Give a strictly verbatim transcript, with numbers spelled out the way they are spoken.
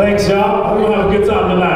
Thanks, y'all. We're gonna have a good time tonight.